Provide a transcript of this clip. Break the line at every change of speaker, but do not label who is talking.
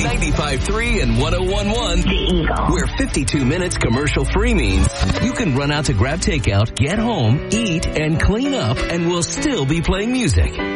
95.3 and 101.1.
The Eagle.
Where 52 minutes commercial free means you can run out to grab takeout, get home, eat, and clean up, and we'll still be playing music.